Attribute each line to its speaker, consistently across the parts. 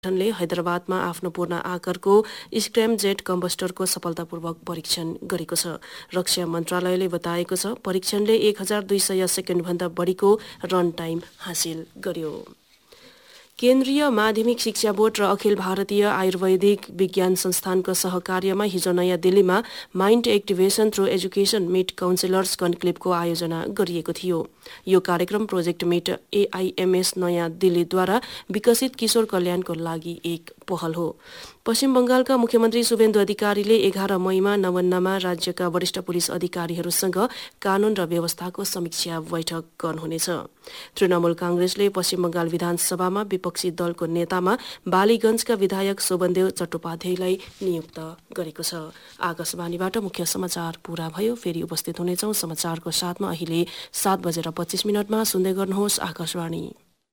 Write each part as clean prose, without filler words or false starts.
Speaker 1: संगठनले हैदराबादमा आफ्नो पूर्ण आकारको स्क्रैमजेट कम्बस्टरको सफलतापूर्वक परीक्षण गरेको छ। रक्षा मन्त्रालयले बताएको छ परीक्षणले 1200 सेकेन्डभन्दा बढीको रन टाइम हासिल गर्यो। केन्द्रीय माध्यमिक शिक्षा बोर्ड र अखिल भारतीय आयुर्वेदिक विज्ञान संस्थानको सहकार्यमा हिजो नयाँ दिल्लीमा mind activation through education meet counsellors कन्क्लेभको आयोजना गरिएको थियो। यो कार्यक्रम प्रोजेक्ट मिट AIMS नयाँ दिल्लीद्वारा विकसित किशोर कल्याणको लागि एक पहल हो। पश्चिम बंगालका मुख्यमन्त्री शुभेन्दु अधिकारीले 11 मईमा नवन्नमा राज्यका वरिष्ठ पुलिस अधिकारीहरूसँग कानून र व्यवस्थाको समीक्षा बैठक गर्नुहुनेछ। तृणमूल कांग्रेसले पश्चिम बंगाल विधानसभामा विपक्षी दलको नेतामा बालीगंजका विधायक शोभनदेव चट्टोपाध्यायलाई नियुक्त गरेको छ। आकाशवाणीबाट मुख्य समाचार पूरा भयो। फेरि उपस्थित हुनेछौं समाचारको साथमा। अहिले 7:25 सुन्दै गर्नुहोस् आकाशवाणी।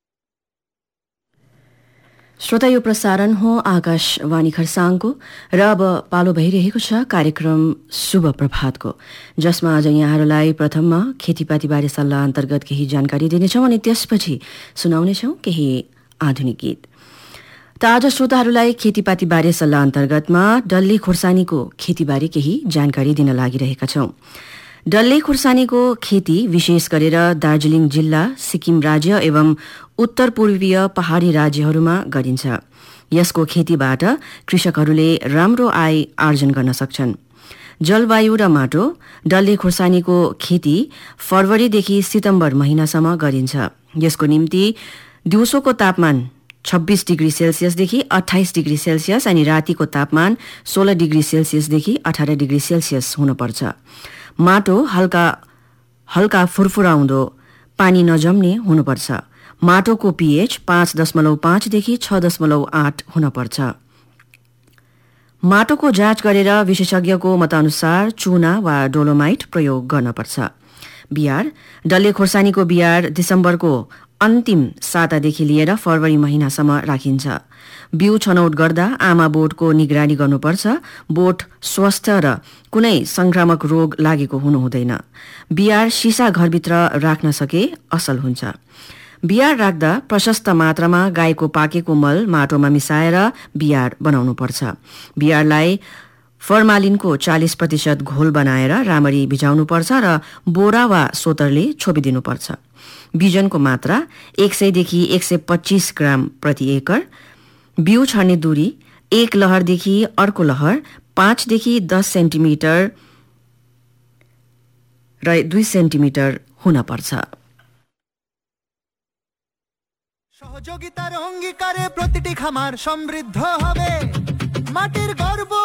Speaker 2: श्रोता, यो प्रसारण हो आकाशवाणी खरसाङको र अब पालो भइरहेको छ कार्यक्रम शुभ प्रभातको, जसमा आज यहाँहरूलाई प्रथममा खेतीपातीबारे सल्लाह अन्तर्गत केही जानकारी दिनेछौँ अनि त्यसपछि सुनाउनेछौँ केही आधुनिक गीत। त आज श्रोताहरूलाई खेतीपातीबारे सल्लाह अन्तर्गतमा डल्ले खोर्सानीको खेतीबारे केही जानकारी दिन लागिरहेका छौँ। डल्ले खुर्सानीको खेती विशेष गरेर दार्जिलिङ जिल्ला, सिक्किम राज्य एवं उत्तर पूर्वीय पहाडी राज्यहरूमा गरिन्छ। यसको खेतीबाट कृषकहरूले राम्रो आय आर्जन गर्न सक्छन्। जलवायु र माटो: डल्ले खुर्सानीको खेती फरवरीदेखि सितम्बर महिनासम्म गरिन्छ। यसको निम्ति दिउँसोको तापमान 26 डिग्री सेल्सियसदेखि 28 डिग्री सेल्सियस अनि रातिको तापमान 16 डिग्री सेल्सियसदेखि 18 डिग्री सेल्सियस हुनुपर्छ। माटो हल्का फुरफुराउँदो, पानी नजम्ने हुनुपर्छ। माटोको pH 5.5 देखि 6.8 हुनपर्छ। माटोको जाँच गरेर विशेषज्ञको मतानुसार चूना वा डोलोमाइट प्रयोग गर्नुपर्छ। बियार: डल्ले खोर्सानीको बियार दिसम्बरको अन्तिम सातादेखि लिएर फरवरी महिनासम्म राखिन्छ। बिउ छनौट गर्दा आमा बोटको निगरानी गर्नुपर्छ। बोट स्वस्थ र कुनै संक्रामक रोग लागेको हुनु हुँदैन। बियार सिसा घरभित्र राख्न सके असल हुन्छ। बियार राख्दा प्रशस्त मात्रामा गाईको पाकेको मल माटोमा मिसाएर बियार बनाउनुपर्छ। बियारलाई फर्मालिनको 40% घोल बनाएर राम्ररी भिजाउनुपर्छ र बोरा वा सोतरले छोपिदिनुपर्छ। बिजनको मात्रा 100 देखि 125 ग्राम प्रति एकर। बिउ छर्ने दूरी एक लहरदेखि अर्को लहर 5 देखि 10 सेन्टिमिटर र 2 सेन्टिमिटर हुनपर्छ।
Speaker 3: সহযোগিতার অঙ্গীকারে প্রতিটি খামার সমৃদ্ধ হবে। মাটির গর্ব